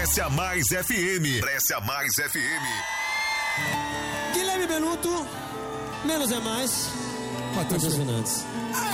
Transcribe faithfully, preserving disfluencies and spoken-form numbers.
Cresce a Mais F M. Cresce a Mais F M. Guilherme Benuto, menos é mais. Matheus Fernandes.